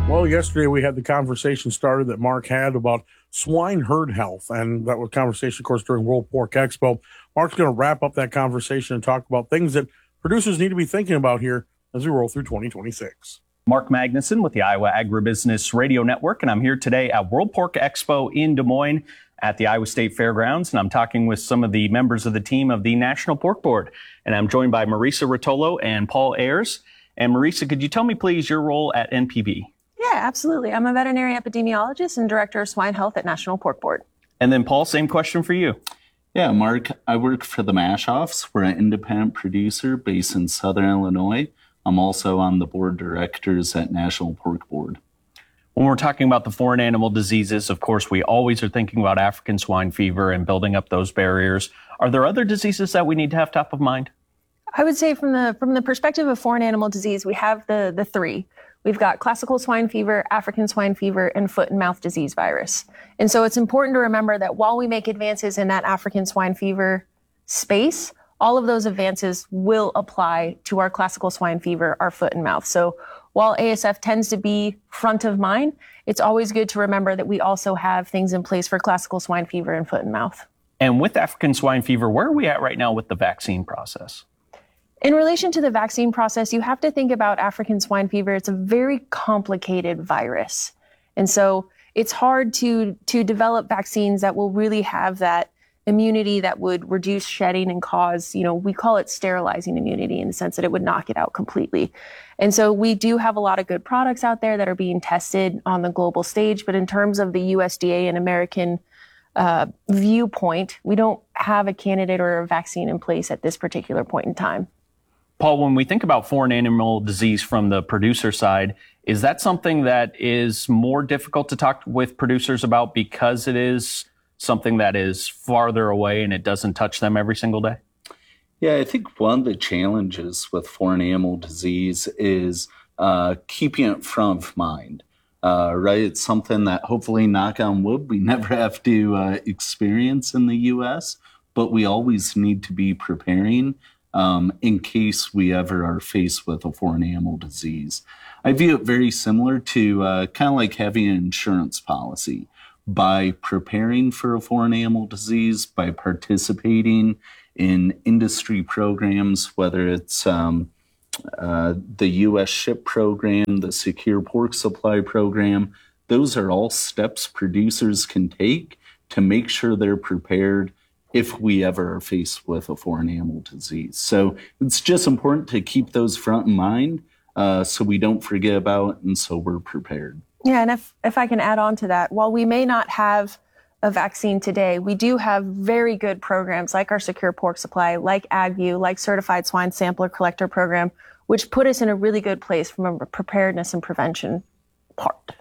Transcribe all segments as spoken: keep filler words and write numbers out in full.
Well, yesterday we had the conversation started that Mark had about swine herd health, and that was a conversation, of course, during World Pork Expo. Mark's going to wrap up that conversation and talk about things that producers need to be thinking about here as we roll through twenty twenty-six. Mark Magnuson with the Iowa Agribusiness Radio Network, and I'm here today at World Pork Expo in Des Moines at the Iowa State Fairgrounds, and I'm talking with some of the members of the team of the National Pork Board, and I'm joined by Marisa Rotolo and Paul Ayers. And Marisa, could you tell me, please, your role at N P B? Yeah, absolutely. I'm a veterinary epidemiologist and director of swine health at National Pork Board. And then, Paul, same question for you. Yeah, Mark, I work for the Mash-Offs. We're an independent producer based in Southern Illinois. I'm also on the board of directors at National Pork Board. When we're talking about the foreign animal diseases, of course, we always are thinking about African swine fever and building up those barriers. Are there other diseases that we need to have top of mind? I would say from the from the perspective of foreign animal disease, we have the the three. We've got classical swine fever, African swine fever, and foot and mouth disease virus. And so it's important to remember that while we make advances in that African swine fever space, all of those advances will apply to our classical swine fever, our foot and mouth. So while A S F tends to be front of mind, it's always good to remember that we also have things in place for classical swine fever and foot and mouth. And with African swine fever, where are we at right now with the vaccine process? In relation to the vaccine process, you have to think about African swine fever. It's a very complicated virus. And so it's hard to, to develop vaccines that will really have that immunity that would reduce shedding and cause, you know, we call it sterilizing immunity in the sense that it would knock it out completely. And so we do have a lot of good products out there that are being tested on the global stage. But in terms of the U S D A and American uh, viewpoint, we don't have a candidate or a vaccine in place at this particular point in time. Paul, when we think about foreign animal disease from the producer side, is that something that is more difficult to talk with producers about because it is something that is farther away and it doesn't touch them every single day? Yeah, I think one of the challenges with foreign animal disease is uh, keeping it front of mind, uh, right? It's something that hopefully, knock on wood, we never have to uh, experience in the U S, but we always need to be preparing Um, in case we ever are faced with a foreign animal disease. I view it very similar to uh, kind of like having an insurance policy. By preparing for a foreign animal disease, by participating in industry programs, whether it's um, uh, the U S SHIP program, the Secure Pork Supply program, those are all steps producers can take to make sure they're prepared if we ever are faced with a foreign animal disease. So it's just important to keep those front in mind uh, so we don't forget about it and so we're prepared. Yeah, and if, if I can add on to that, while we may not have a vaccine today, we do have very good programs like our Secure Pork Supply, like AgView, like Certified Swine Sampler Collector Program, which put us in a really good place from a preparedness and prevention part.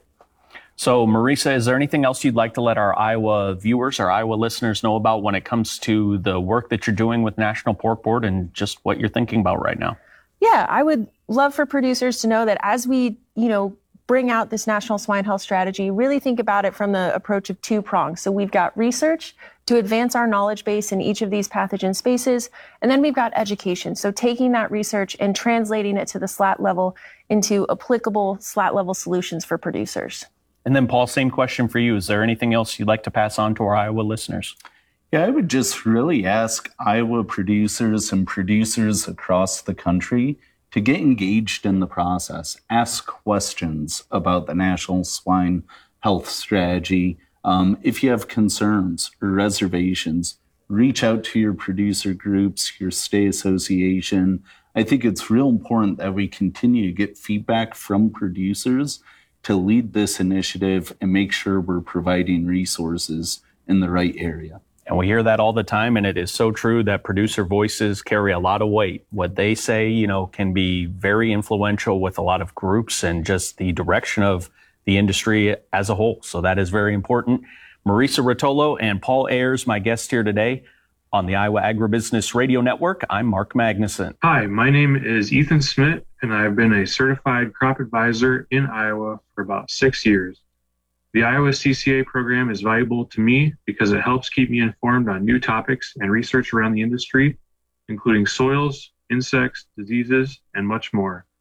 So, Marisa, is there anything else you'd like to let our Iowa viewers, our Iowa listeners know about when it comes to the work that you're doing with National Pork Board and just what you're thinking about right now? Yeah, I would love for producers to know that as we, you know, bring out this national swine health strategy, really think about it from the approach of two prongs. So we've got research to advance our knowledge base in each of these pathogen spaces, and then we've got education. So taking that research and translating it to the SLAT level into applicable SLAT level solutions for producers. And then, Paul, same question for you. Is there anything else you'd like to pass on to our Iowa listeners? Yeah, I would just really ask Iowa producers and producers across the country to get engaged in the process, ask questions about the National Swine Health Strategy. Um, if you have concerns or reservations, reach out to your producer groups, your state association. I think it's real important that we continue to get feedback from producers to lead this initiative and make sure we're providing resources in the right area. And we hear that all the time, and it is so true that producer voices carry a lot of weight. What they say, you know, can be very influential with a lot of groups and just the direction of the industry as a whole. So that is very important. Marisa Rotolo and Paul Ayers, my guests here today on the Iowa Agribusiness Radio Network. I'm Mark Magnuson. Hi, my name is Ethan Smith, and I've been a certified crop advisor in Iowa for about six years. The Iowa C C A program is valuable to me because it helps keep me informed on new topics and research around the industry, including soils, insects, diseases, and much more.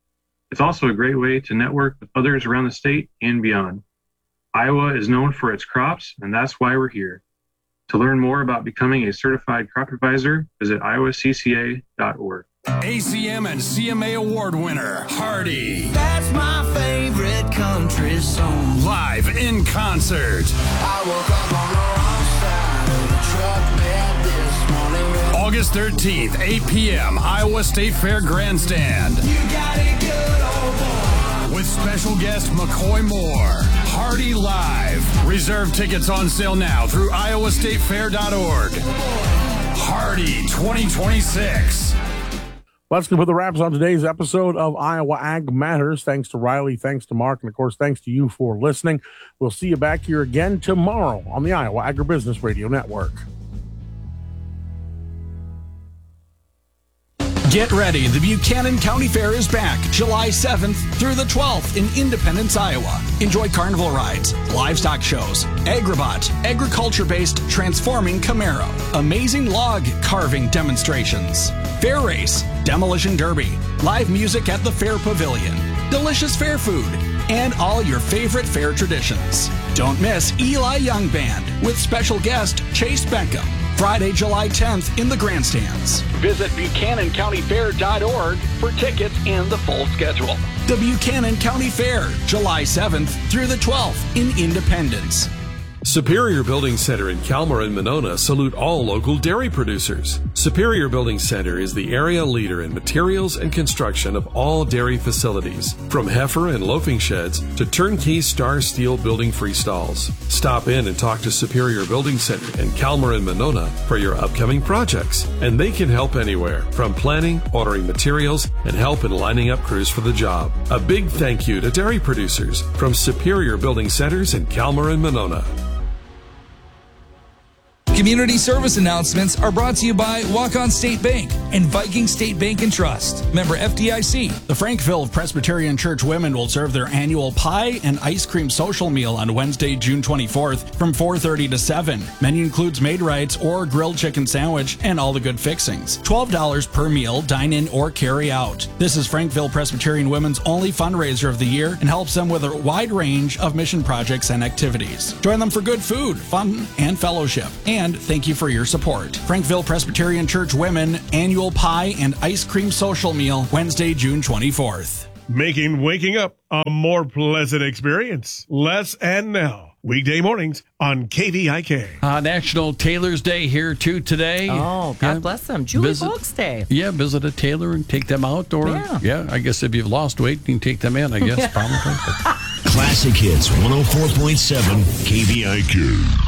It's also a great way to network with others around the state and beyond. Iowa is known for its crops, and that's why we're here. To learn more about becoming a certified crop advisor, visit iowa c c a dot org. A C M and C M A award winner, Hardy. That's my favorite country song. Live in concert. I woke up on the wrong side of the truck bed this morning. August thirteenth, eight p.m., Iowa State Fair Grandstand. You got it good, old boy. With special guest McCoy Moore. Hardy Live. Reserve tickets on sale now through iowa state fair dot org. Hardy twenty twenty-six. Let's go put the wraps on today's episode of Iowa Ag Matters. Thanks to Riley, thanks to Mark, and of course, thanks to you for listening. We'll see you back here again tomorrow on the Iowa Agribusiness Radio Network. Get ready. The Buchanan County Fair is back July seventh through the twelfth in Independence, Iowa. Enjoy carnival rides, livestock shows, Agribot, agriculture-based transforming Camaro, amazing log carving demonstrations, fair race, demolition derby, live music at the Fair Pavilion, delicious fair food, and all your favorite fair traditions. Don't miss Eli Young Band with special guest Chase Beckham. Friday, July tenth in the grandstands. Visit buchanan county fair dot org for tickets and the full schedule. The Buchanan County Fair, July seventh through the twelfth in Independence. Superior Building Center in Calmer and Monona salute all local dairy producers. Superior Building Center is the area leader in materials and construction of all dairy facilities, from heifer and loafing sheds to turnkey Star Steel building freestalls. Stop in and talk to Superior Building Center in Calmer and Monona for your upcoming projects, and they can help anywhere, from planning, ordering materials, and help in lining up crews for the job. A big thank you to dairy producers from Superior Building Centers in Calmer and Monona. Community service announcements are brought to you by Walk-On State Bank and Viking State Bank and Trust. Member F D I C. The Frankville Presbyterian Church women will serve their annual pie and ice cream social meal on Wednesday, June twenty-fourth from four thirty to seven. Menu includes Maid-Rites or grilled chicken sandwich and all the good fixings. twelve dollars per meal, dine in or carry out. This is Frankville Presbyterian Women's only fundraiser of the year and helps them with a wide range of mission projects and activities. Join them for good food, fun, and fellowship. And thank you for your support. Frankville Presbyterian Church Women Annual Pie and Ice Cream Social Meal, Wednesday, June twenty-fourth. Making waking up a more pleasant experience. Les and Nell, weekday mornings on K V I K. Uh, National Tailor's Day here too today. Oh, God yeah. bless them. Julie visit, Folks Day. Yeah, visit a tailor and take them out. Or, yeah. yeah, I guess if you've lost weight, you can take them in, I guess, probably. Classic Hits one oh four point seven K V I K.